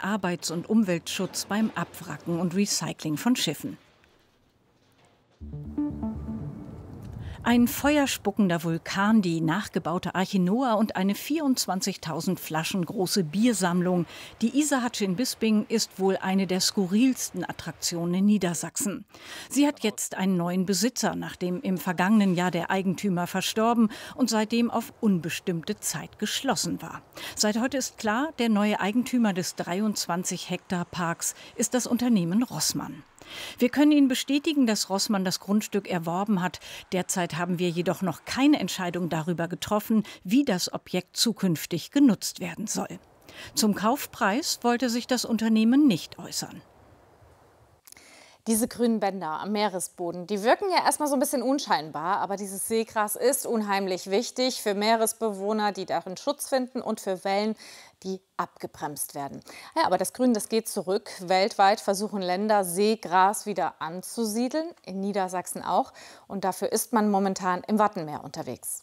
Arbeits- und Umweltschutz beim Abwracken und Recycling von Schiffen. Ein feuerspuckender Vulkan, die nachgebaute Arche Noah und eine 24.000 Flaschen große Biersammlung. Die Isahatsche in Bisping ist wohl eine der skurrilsten Attraktionen in Niedersachsen. Sie hat jetzt einen neuen Besitzer, nachdem im vergangenen Jahr der Eigentümer verstorben und seitdem auf unbestimmte Zeit geschlossen war. Seit heute ist klar, der neue Eigentümer des 23 Hektar Parks ist das Unternehmen Rossmann. Wir können Ihnen bestätigen, dass Rossmann das Grundstück erworben hat. Derzeit haben wir jedoch noch keine Entscheidung darüber getroffen, wie das Objekt zukünftig genutzt werden soll. Zum Kaufpreis wollte sich das Unternehmen nicht äußern. Diese grünen Bänder am Meeresboden, die wirken ja erstmal so ein bisschen unscheinbar, aber dieses Seegras ist unheimlich wichtig für Meeresbewohner, die darin Schutz finden, und für Wellen, die abgebremst werden. Ja, aber das Grün, das geht zurück. Weltweit versuchen Länder, Seegras wieder anzusiedeln, in Niedersachsen auch. Und dafür ist man momentan im Wattenmeer unterwegs.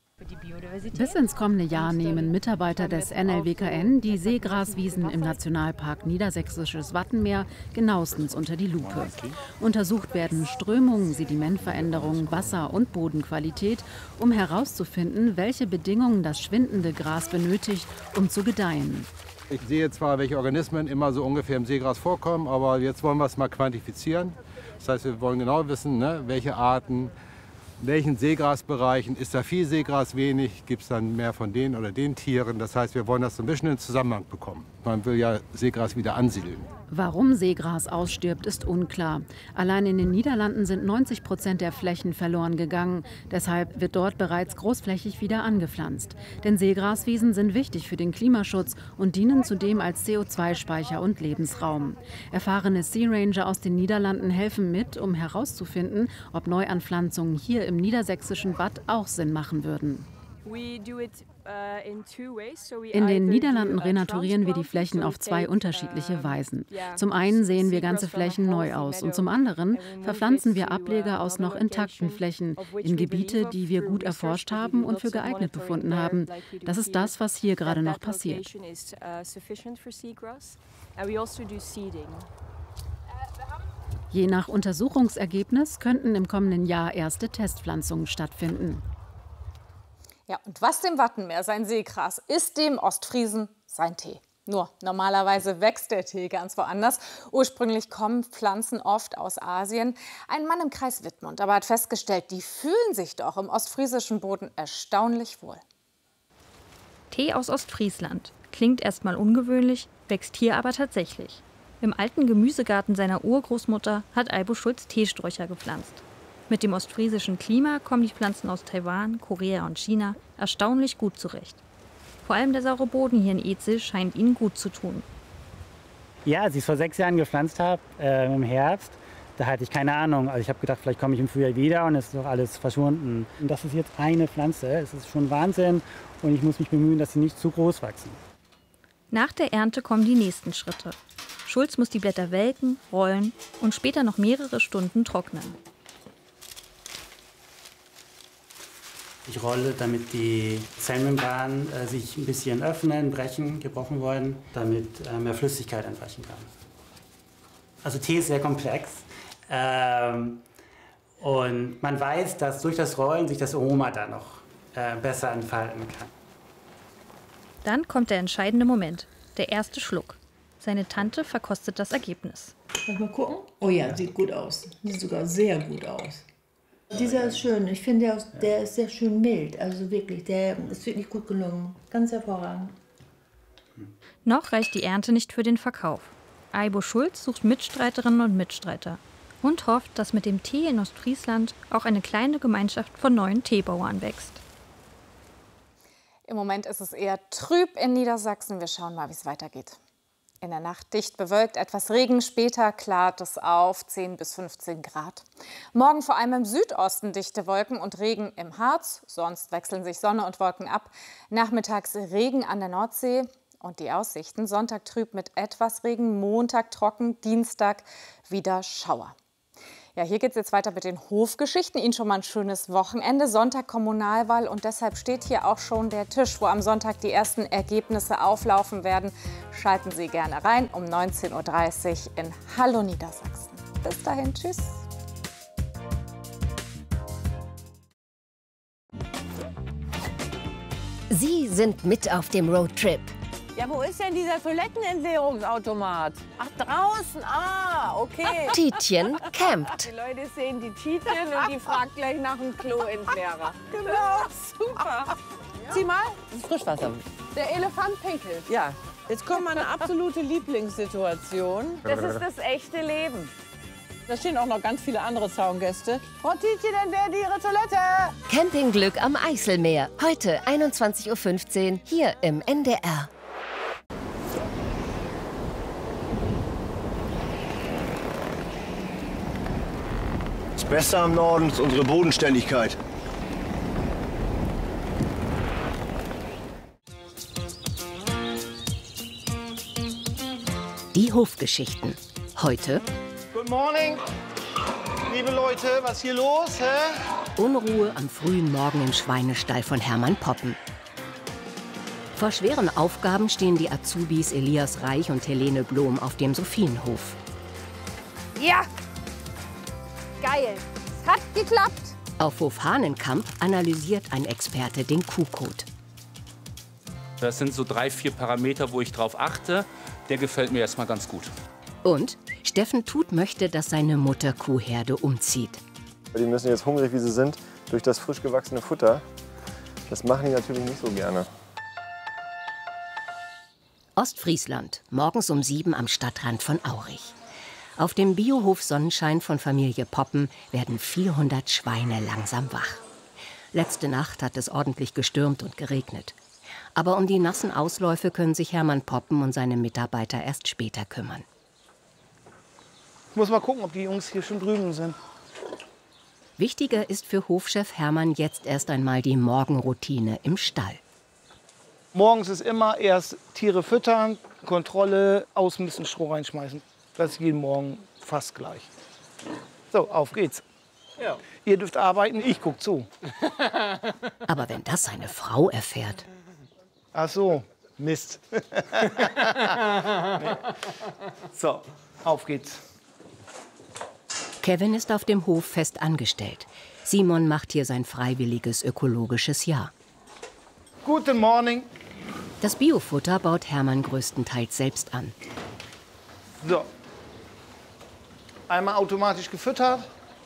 Bis ins kommende Jahr nehmen Mitarbeiter des NLWKN die Seegraswiesen im Nationalpark Niedersächsisches Wattenmeer genauestens unter die Lupe. Untersucht werden Strömungen, Sedimentveränderungen, Wasser- und Bodenqualität, um herauszufinden, welche Bedingungen das schwindende Gras benötigt, um zu gedeihen. Ich sehe zwar, welche Organismen immer so ungefähr im Seegras vorkommen, aber jetzt wollen wir es mal quantifizieren. Das heißt, wir wollen genau wissen, welche Arten, in welchen Seegrasbereichen, ist da viel Seegras, wenig, gibt es dann mehr von den oder den Tieren. Das heißt, wir wollen das so ein bisschen in Zusammenhang bekommen. Man will ja Seegras wieder ansiedeln. Warum Seegras ausstirbt, ist unklar. Allein in den Niederlanden sind 90% der Flächen verloren gegangen. Deshalb wird dort bereits großflächig wieder angepflanzt. Denn Seegraswiesen sind wichtig für den Klimaschutz und dienen zudem als CO2-Speicher und Lebensraum. Erfahrene Sea Ranger aus den Niederlanden helfen mit, um herauszufinden, ob Neuanpflanzungen hier im niedersächsischen Watt auch Sinn machen würden. In den Niederlanden renaturieren wir die Flächen auf zwei unterschiedliche Weisen. Zum einen sehen wir ganze Flächen neu aus und zum anderen verpflanzen wir Ableger aus noch intakten Flächen in Gebiete, die wir gut erforscht haben und für geeignet befunden haben. Das ist das, was hier gerade noch passiert. Je nach Untersuchungsergebnis könnten im kommenden Jahr erste Testpflanzungen stattfinden. Ja, und was dem Wattenmeer sein Seegras ist, dem Ostfriesen sein Tee. Nur normalerweise wächst der Tee ganz woanders. Ursprünglich kommen Pflanzen oft aus Asien. Ein Mann im Kreis Wittmund aber hat festgestellt, die fühlen sich doch im ostfriesischen Boden erstaunlich wohl. Tee aus Ostfriesland. Klingt erstmal ungewöhnlich, wächst hier aber tatsächlich. Im alten Gemüsegarten seiner Urgroßmutter hat Aibo Schulz Teesträucher gepflanzt. Mit dem ostfriesischen Klima kommen die Pflanzen aus Taiwan, Korea und China erstaunlich gut zurecht. Vor allem der saure Boden hier in Ezel scheint ihnen gut zu tun. Ja, als ich es vor 6 Jahren gepflanzt habe, im Herbst, da hatte ich keine Ahnung. Also ich habe gedacht, vielleicht komme ich im Frühjahr wieder und es ist doch alles verschwunden. Und das ist jetzt eine Pflanze. Es ist schon Wahnsinn und ich muss mich bemühen, dass sie nicht zu groß wachsen. Nach der Ernte kommen die nächsten Schritte. Schulz muss die Blätter welken, rollen und später noch mehrere Stunden trocknen. Ich rolle, damit die Zellmembranen sich ein bisschen öffnen, brechen, gebrochen werden, damit mehr Flüssigkeit entweichen kann. Also Tee ist sehr komplex und man weiß, dass durch das Rollen sich das Aroma da noch besser entfalten kann. Dann kommt der entscheidende Moment, der erste Schluck. Seine Tante verkostet das Ergebnis. Mal gucken. Oh ja, sieht gut aus. Sieht sogar sehr gut aus. Dieser ist schön. Ich finde, der ist sehr schön mild. Also wirklich, der ist wirklich gut gelungen. Ganz hervorragend. Noch reicht die Ernte nicht für den Verkauf. Aibo Schulz sucht Mitstreiterinnen und Mitstreiter und hofft, dass mit dem Tee in Ostfriesland auch eine kleine Gemeinschaft von neuen Teebauern wächst. Im Moment ist es eher trüb in Niedersachsen. Wir schauen mal, wie es weitergeht. In der Nacht dicht bewölkt, etwas Regen, später klart es auf, 10 bis 15 Grad. Morgen vor allem im Südosten dichte Wolken und Regen im Harz, sonst wechseln sich Sonne und Wolken ab. Nachmittags Regen an der Nordsee und die Aussichten: Sonntag trüb mit etwas Regen, Montag trocken, Dienstag wieder Schauer. Ja, hier geht es jetzt weiter mit den Hofgeschichten. Ihnen schon mal ein schönes Wochenende. Sonntag Kommunalwahl und deshalb steht hier auch schon der Tisch, wo am Sonntag die ersten Ergebnisse auflaufen werden. Schalten Sie gerne rein um 19:30 Uhr in Hallo Niedersachsen. Bis dahin, tschüss. Sie sind mit auf dem Roadtrip. Ja, wo ist denn dieser Toilettenentleerungsautomat? Ach, draußen. Ah, okay. Tietjen campt. Die Leute sehen die Tietjen und die fragt gleich nach dem Kloentleerer. Genau, super. Sieh mal. Das ist Frischwasser. Der Elefant pinkelt. Ja. Jetzt kommt meine absolute Lieblingssituation. Das ist das echte Leben. Da stehen auch noch ganz viele andere Zaungäste. Frau Tietjen, entleert Ihre Toilette. Campingglück am Eiselmeer. Heute 21:15 Uhr hier im NDR. Das Beste am Norden ist unsere Bodenständigkeit. Die Hofgeschichten. Heute Good morning, liebe Leute, was ist hier los? Hä? Unruhe am frühen Morgen im Schweinestall von Hermann Poppen. Vor schweren Aufgaben stehen die Azubis Elias Reich und Helene Blom auf dem Sophienhof. Ja, geil. Es hat geklappt. Auf Hof Hahnenkamp analysiert ein Experte den Kuhkot. Das sind so 3, 4 Parameter, wo ich drauf achte. Der gefällt mir erstmal ganz gut. Und Steffen Tuth möchte, dass seine Mutter Kuhherde umzieht. Die müssen jetzt hungrig, wie sie sind, durch das frisch gewachsene Futter. Das machen die natürlich nicht so gerne. Ostfriesland, morgens um 7 am Stadtrand von Aurich. Auf dem Biohof Sonnenschein von Familie Poppen werden 400 Schweine langsam wach. Letzte Nacht hat es ordentlich gestürmt und geregnet. Aber um die nassen Ausläufe können sich Hermann Poppen und seine Mitarbeiter erst später kümmern. Ich muss mal gucken, ob die Jungs hier schon drüben sind. Wichtiger ist für Hofchef Hermann jetzt erst einmal die Morgenroutine im Stall. Morgens ist immer erst Tiere füttern, Kontrolle, ausmisten, Stroh reinschmeißen. Das ist jeden Morgen fast gleich. So, auf geht's. Ja. Ihr dürft arbeiten, ich guck zu. Aber wenn das seine Frau erfährt. Ach so, Mist. Nee. So, auf geht's. Kevin ist auf dem Hof fest angestellt. Simon macht hier sein freiwilliges ökologisches Jahr. Guten Morgen. Das Biofutter baut Hermann größtenteils selbst an. So. Einmal automatisch gefüttert.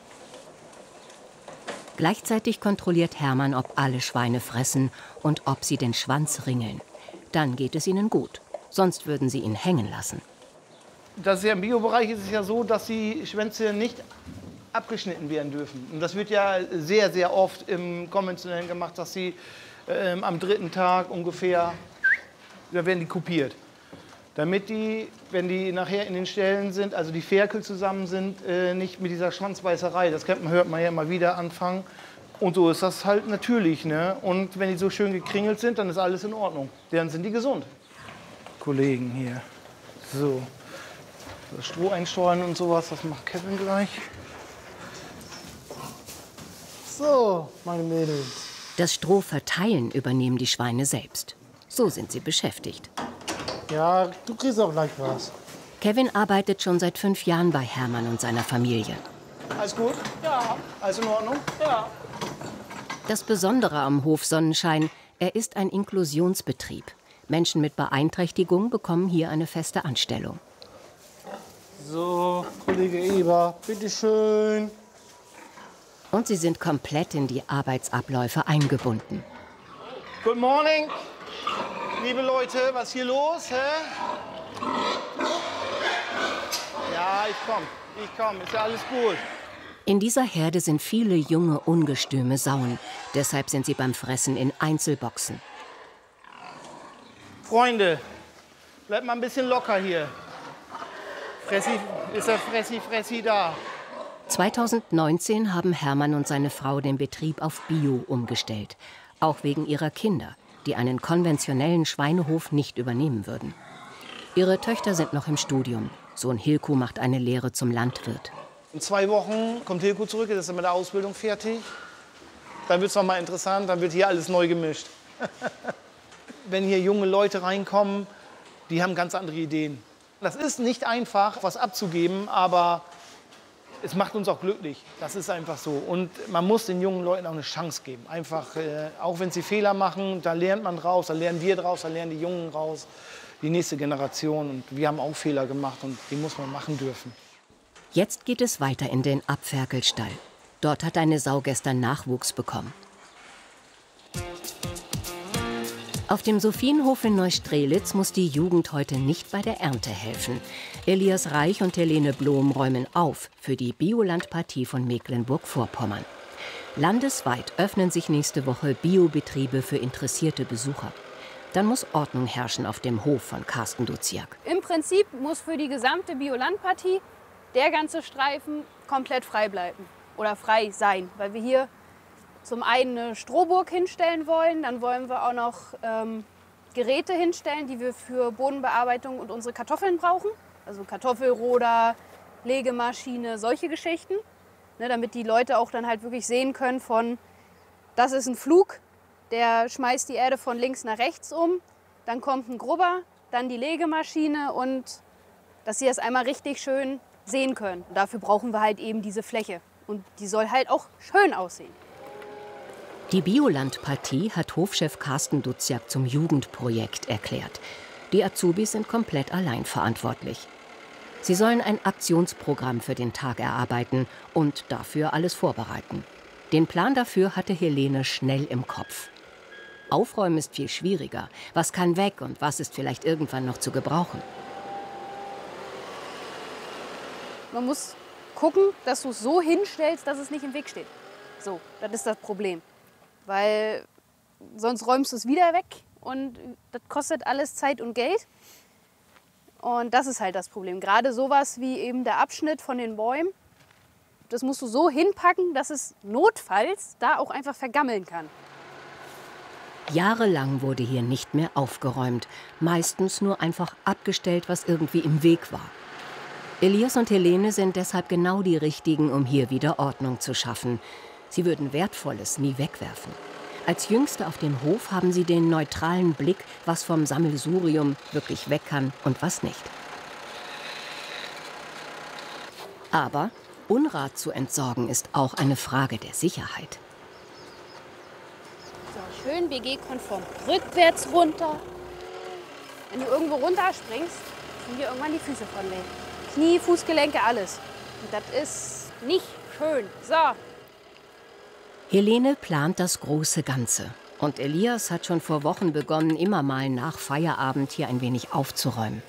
Gleichzeitig kontrolliert Hermann, ob alle Schweine fressen und ob sie den Schwanz ringeln. Dann geht es ihnen gut. Sonst würden sie ihn hängen lassen. Das ist ja im Biobereich ist es ja so, dass die Schwänze nicht abgeschnitten werden dürfen. Und das wird ja sehr, sehr oft im Konventionellen gemacht, dass sie am 3. Tag ungefähr, da werden die kopiert. Damit die, wenn die nachher in den Ställen sind, also die Ferkel zusammen sind, nicht mit dieser Schwanzbeißerei, das hört man ja immer wieder anfangen. Und so ist das halt natürlich. Ne? Und wenn die so schön gekringelt sind, dann ist alles in Ordnung. Dann sind die gesund. Kollegen hier. So. Das Stroh einstreuen und sowas, das macht Kevin gleich. So, meine Mädels. Das Stroh verteilen übernehmen die Schweine selbst. So sind sie beschäftigt. Ja, du kriegst auch gleich was. Kevin arbeitet schon seit 5 Jahren bei Hermann und seiner Familie. Alles gut? Ja. Alles in Ordnung? Ja. Das Besondere am Hof Sonnenschein, er ist ein Inklusionsbetrieb. Menschen mit Beeinträchtigung bekommen hier eine feste Anstellung. So, Kollege Eber, bitteschön. Und sie sind komplett in die Arbeitsabläufe eingebunden. Good morning, liebe Leute, was ist hier los? Hä? Ja, ich komm, ist ja alles gut. In dieser Herde sind viele junge, ungestüme Sauen. Deshalb sind sie beim Fressen in Einzelboxen. Freunde, bleibt mal ein bisschen locker hier. Fressi, ist der Fressi da? 2019 haben Hermann und seine Frau den Betrieb auf Bio umgestellt. Auch wegen ihrer Kinder, die einen konventionellen Schweinehof nicht übernehmen würden. Ihre Töchter sind noch im Studium. Sohn Hilko macht eine Lehre zum Landwirt. In 2 Wochen kommt Hilko zurück, ist er mit der Ausbildung fertig. Dann wird es noch mal interessant, dann wird hier alles neu gemischt. Wenn hier junge Leute reinkommen, die haben ganz andere Ideen. Das ist nicht einfach, was abzugeben, aber es macht uns auch glücklich. Das ist einfach so. Und man muss den jungen Leuten auch eine Chance geben. Einfach, auch wenn sie Fehler machen, da lernt man draus, da lernen wir draus, da lernen die Jungen raus, die nächste Generation. Und wir haben auch Fehler gemacht und die muss man machen dürfen. Jetzt geht es weiter in den Abferkelstall. Dort hat eine Sau gestern Nachwuchs bekommen. Auf dem Sophienhof in Neustrelitz muss die Jugend heute nicht bei der Ernte helfen. Elias Reich und Helene Blom räumen auf für die Biolandpartie von Mecklenburg-Vorpommern. Landesweit öffnen sich nächste Woche Biobetriebe für interessierte Besucher. Dann muss Ordnung herrschen auf dem Hof von Carsten Duziak. Im Prinzip muss für die gesamte Biolandpartie der ganze Streifen komplett frei bleiben oder frei sein, weil wir hier zum einen eine Strohburg hinstellen wollen, dann wollen wir auch noch Geräte hinstellen, die wir für Bodenbearbeitung und unsere Kartoffeln brauchen. Also Kartoffelroder, Legemaschine, solche Geschichten. Ne, damit die Leute auch dann halt wirklich sehen können von, das ist ein Flug, der schmeißt die Erde von links nach rechts um, dann kommt ein Grubber, dann die Legemaschine und dass sie das einmal richtig schön sehen können. Und dafür brauchen wir halt eben diese Fläche und die soll halt auch schön aussehen. Die Biolandpartie hat Hofchef Carsten Duziak zum Jugendprojekt erklärt. Die Azubis sind komplett allein verantwortlich. Sie sollen ein Aktionsprogramm für den Tag erarbeiten und dafür alles vorbereiten. Den Plan dafür hatte Helene schnell im Kopf. Aufräumen ist viel schwieriger. Was kann weg und was ist vielleicht irgendwann noch zu gebrauchen? Man muss gucken, dass du es so hinstellst, dass es nicht im Weg steht. So, das ist das Problem. Weil sonst räumst du es wieder weg und das kostet alles Zeit und Geld. Und das ist halt das Problem. Gerade sowas wie eben der Abschnitt von den Bäumen, das musst du so hinpacken, dass es notfalls da auch einfach vergammeln kann. Jahrelang wurde hier nicht mehr aufgeräumt. Meistens nur einfach abgestellt, was irgendwie im Weg war. Elias und Helene sind deshalb genau die Richtigen, um hier wieder Ordnung zu schaffen. Sie würden Wertvolles nie wegwerfen. Als Jüngste auf dem Hof haben sie den neutralen Blick, was vom Sammelsurium wirklich weg kann und was nicht. Aber Unrat zu entsorgen ist auch eine Frage der Sicherheit. So, schön BG-konform. Rückwärts runter. Wenn du irgendwo runterspringst, sind dir irgendwann die Füße von weg. Knie, Fußgelenke, alles. Und das ist nicht schön. So. Helene plant das große Ganze. Und Elias hat schon vor Wochen begonnen, immer mal nach Feierabend hier ein wenig aufzuräumen.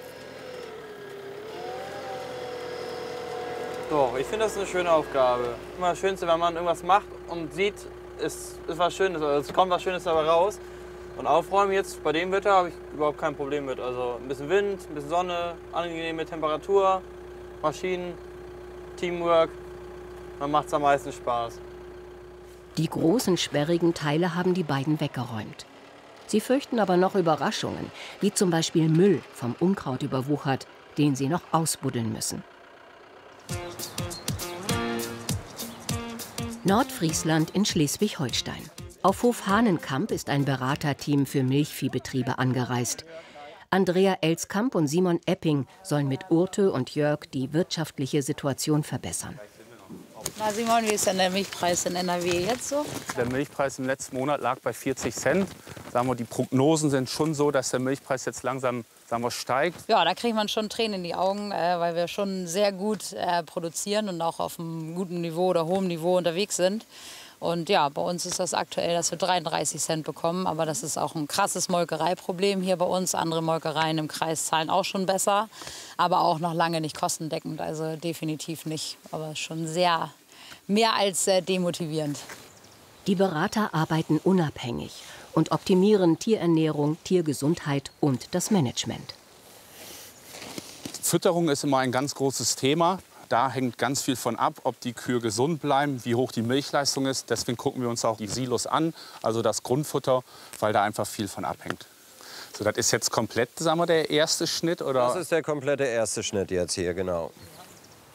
Doch, ich finde das eine schöne Aufgabe. Immer das Schönste, wenn man irgendwas macht und sieht, es ist was Schönes, also es kommt was Schönes dabei raus. Und aufräumen jetzt bei dem Wetter habe ich überhaupt kein Problem mit. Also ein bisschen Wind, ein bisschen Sonne, angenehme Temperatur, Maschinen, Teamwork. Dann macht es am meisten Spaß. Die großen, sperrigen Teile haben die beiden weggeräumt. Sie fürchten aber noch Überraschungen, wie zum Beispiel Müll vom Unkraut überwuchert, den sie noch ausbuddeln müssen. Nordfriesland in Schleswig-Holstein. Auf Hof Hahnenkamp ist ein Beraterteam für Milchviehbetriebe angereist. Andrea Elskamp und Simon Epping sollen mit Urte und Jörg die wirtschaftliche Situation verbessern. Na Simon, wie ist denn der Milchpreis in NRW jetzt so? Der Milchpreis im letzten Monat lag bei 40 Cent. Sagen wir, die Prognosen sind schon so, dass der Milchpreis jetzt langsam steigt. Ja, da kriegt man schon Tränen in die Augen, weil wir schon sehr gut produzieren und auch auf einem guten Niveau oder hohem Niveau unterwegs sind. Und ja, bei uns ist das aktuell, dass wir 33 Cent bekommen. Aber das ist auch ein krasses Molkereiproblem hier bei uns. Andere Molkereien im Kreis zahlen auch schon besser, aber auch noch lange nicht kostendeckend. Also definitiv nicht. Aber schon sehr, mehr als demotivierend. Die Berater arbeiten unabhängig und optimieren Tierernährung, Tiergesundheit und das Management. Fütterung ist immer ein ganz großes Thema. Da hängt ganz viel von ab, ob die Kühe gesund bleiben, wie hoch die Milchleistung ist. Deswegen gucken wir uns auch die Silos an, also das Grundfutter, weil da einfach viel von abhängt. So, das ist jetzt komplett, sagen wir, der erste Schnitt, oder? Das ist der komplette erste Schnitt jetzt hier, genau.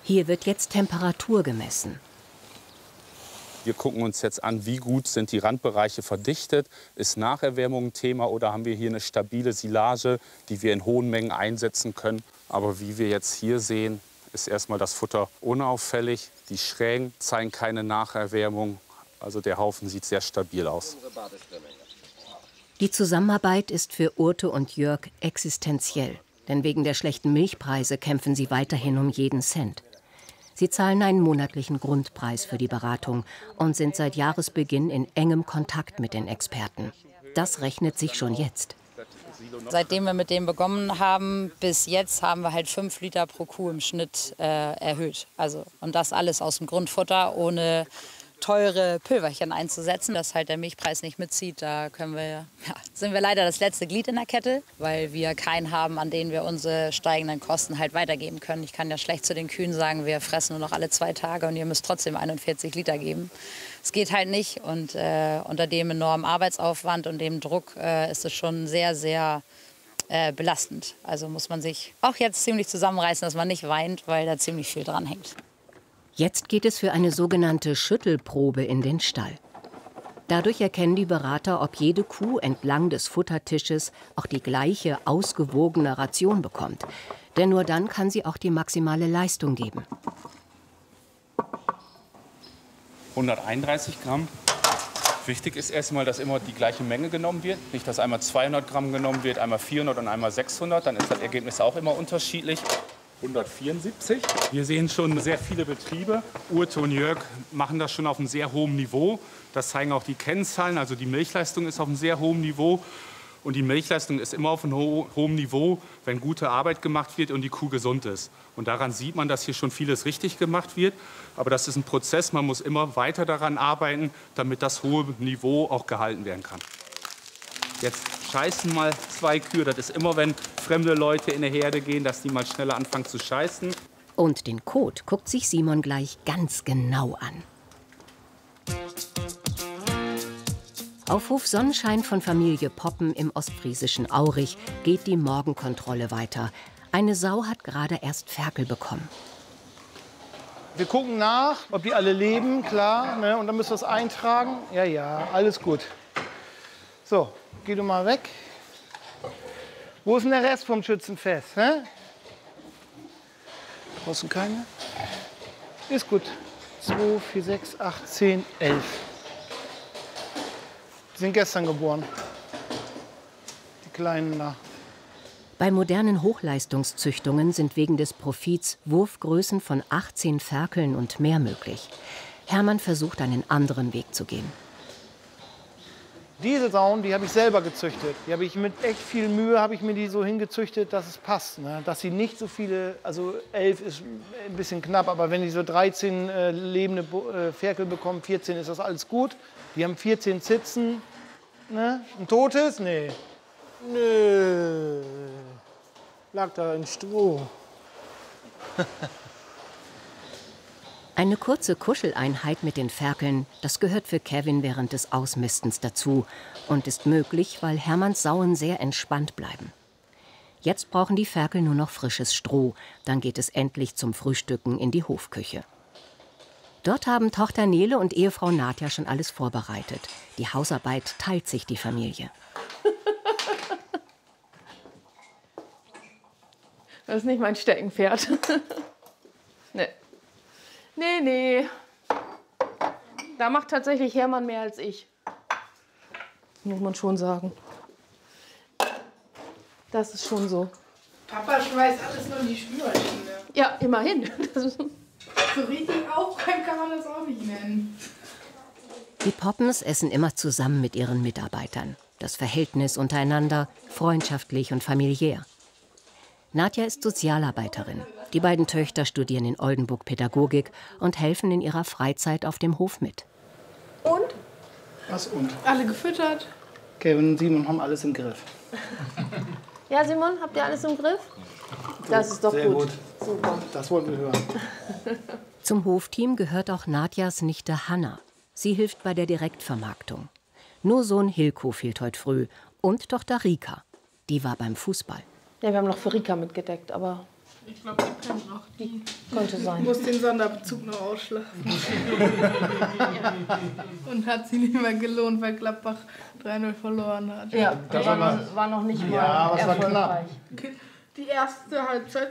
Hier wird jetzt Temperatur gemessen. Wir gucken uns jetzt an, wie gut sind die Randbereiche verdichtet. Ist Nacherwärmung ein Thema oder haben wir hier eine stabile Silage, die wir in hohen Mengen einsetzen können. Aber wie wir jetzt hier sehen, ist erstmal das Futter unauffällig. Die Schrägen zeigen keine Nacherwärmung. Also der Haufen sieht sehr stabil aus. Die Zusammenarbeit ist für Urte und Jörg existenziell. Denn wegen der schlechten Milchpreise kämpfen sie weiterhin um jeden Cent. Sie zahlen einen monatlichen Grundpreis für die Beratung und sind seit Jahresbeginn in engem Kontakt mit den Experten. Das rechnet sich schon jetzt. Seitdem wir mit dem begonnen haben, bis jetzt haben wir halt 5 Liter pro Kuh im Schnitt erhöht. Und das alles aus dem Grundfutter, ohne teure Pülverchen einzusetzen, dass halt der Milchpreis nicht mitzieht. Da sind wir leider das letzte Glied in der Kette, weil wir keinen haben, an den wir unsere steigenden Kosten halt weitergeben können. Ich kann ja schlecht zu den Kühen sagen, wir fressen nur noch alle 2 Tage und ihr müsst trotzdem 41 Liter geben. Es geht halt nicht und unter dem enormen Arbeitsaufwand und dem Druck ist es schon sehr, sehr belastend. Also muss man sich auch jetzt ziemlich zusammenreißen, dass man nicht weint, weil da ziemlich viel dran hängt. Jetzt geht es für eine sogenannte Schüttelprobe in den Stall. Dadurch erkennen die Berater, ob jede Kuh entlang des Futtertisches auch die gleiche ausgewogene Ration bekommt. Denn nur dann kann sie auch die maximale Leistung geben. 131 Gramm. Wichtig ist erstmal, dass immer die gleiche Menge genommen wird. Nicht, dass einmal 200 Gramm genommen wird, einmal 400 und einmal 600. Dann ist das Ergebnis auch immer unterschiedlich. 174. Wir sehen schon sehr viele Betriebe. Urte und Jörg machen das schon auf einem sehr hohen Niveau. Das zeigen auch die Kennzahlen. Also die Milchleistung ist auf einem sehr hohen Niveau. Und die Milchleistung ist immer auf einem hohen Niveau, wenn gute Arbeit gemacht wird und die Kuh gesund ist. Und daran sieht man, dass hier schon vieles richtig gemacht wird. Aber das ist ein Prozess. Man muss immer weiter daran arbeiten, damit das hohe Niveau auch gehalten werden kann. Jetzt scheißen mal 2 Kühe. Das ist immer, wenn fremde Leute in eine Herde gehen, dass die mal schneller anfangen zu scheißen. Und den Kot guckt sich Simon gleich ganz genau an. Auf Hof Sonnenschein von Familie Poppen im ostfriesischen Aurich geht die Morgenkontrolle weiter. Eine Sau hat gerade erst Ferkel bekommen. Wir gucken nach, ob die alle leben, klar. Ne? Und dann müssen wir es eintragen. Ja, ja, alles gut. So, geh du mal weg. Wo ist denn der Rest vom Schützenfest? Hä? Draußen keine? Ist gut. 2, 4, 6, 8, 10, 11. Die sind gestern geboren. Die Kleinen da. Bei modernen Hochleistungszüchtungen sind wegen des Profits Wurfgrößen von 18 Ferkeln und mehr möglich. Hermann versucht, einen anderen Weg zu gehen. Diese Sauen, die habe ich selber gezüchtet. Die habe ich mit echt viel Mühe, habe ich mir die so hingezüchtet, dass es passt. Ne? Dass sie nicht so viele, also 11 ist ein bisschen knapp, aber wenn die so 13 lebende Ferkel bekommen, 14 ist das alles gut. Die haben 14 Zitzen. Ne? Ein totes? Nee. Nö. Lag da in Stroh. Eine kurze Kuscheleinheit mit den Ferkeln, das gehört für Kevin während des Ausmistens dazu und ist möglich, weil Hermanns Sauen sehr entspannt bleiben. Jetzt brauchen die Ferkel nur noch frisches Stroh, dann geht es endlich zum Frühstücken in die Hofküche. Dort haben Tochter Nele und Ehefrau Nadja schon alles vorbereitet. Die Hausarbeit teilt sich die Familie. Das ist nicht mein Steckenpferd. Nee. Nee. Da macht tatsächlich Hermann mehr als ich. Muss man schon sagen. Das ist schon so. Papa schmeißt alles nur in die Spülmaschine. Ja, immerhin. So richtig aufräumen kann man das auch nicht nennen. Die Poppens essen immer zusammen mit ihren Mitarbeitern. Das Verhältnis untereinander freundschaftlich und familiär. Nadja ist Sozialarbeiterin. Die beiden Töchter studieren in Oldenburg Pädagogik und helfen in ihrer Freizeit auf dem Hof mit. Und? Was und? Alle gefüttert. Kevin und Simon haben alles im Griff. Ja, Simon, habt ihr alles im Griff? Das ist doch Sehr gut. Super. Das wollten wir hören. Zum Hofteam gehört auch Nadjas Nichte Hanna. Sie hilft bei der Direktvermarktung. Nur Sohn Hilko fehlt heute früh und Tochter Rika. Die war beim Fußball. Ja, wir haben noch für Rika mitgedeckt, aber Ich glaube, die pennt noch. Die Könnte sein. muss den Sonderbezug noch ausschlafen. Und hat sie nicht mehr gelohnt, weil Gladbach 3-0 verloren hat. Ja, das war noch nicht mal aber es war knapp. Die erste Halbzeit